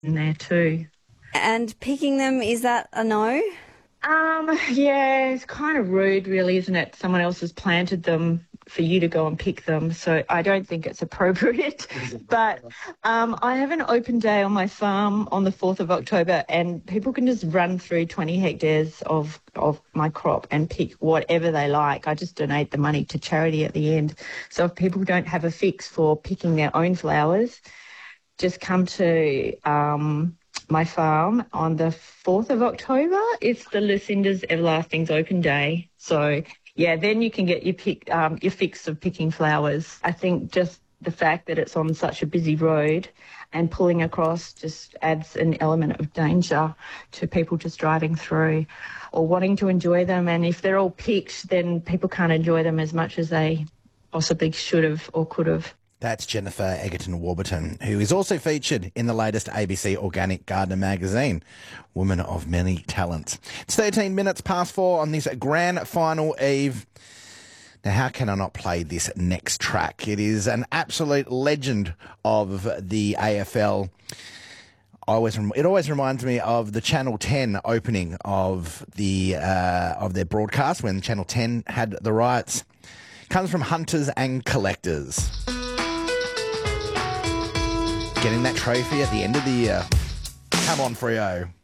in there too. And picking them, is that a no? Yeah, it's kind of rude, really, isn't it? Someone else has planted them for you to go and pick them, so I don't think it's appropriate. But I have an open day on my farm on the 4th of October, and people can just run through 20 hectares of my crop and pick whatever they like. I just donate the money to charity at the end. So if people don't have a fix for picking their own flowers, just come to my farm on the 4th of October. It's the Lucinda's Everlasting's Open Day. So, yeah, then you can get your fix of picking flowers. I think just the fact that it's on such a busy road and pulling across just adds an element of danger to people just driving through or wanting to enjoy them. And if they're all picked, then people can't enjoy them as much as they possibly should have or could have. That's Jennifer Egerton Warburton, who is also featured in the latest ABC Organic Gardener magazine, Woman of Many Talents. It's 13 minutes past 4 on this grand final eve. Now, how can I not play this next track? It is an absolute legend of the AFL. It always reminds me of the Channel 10 opening of their broadcast when Channel 10 had the rights. Comes from Hunters and Collectors. Getting that trophy at the end of the year. Come on, Freo.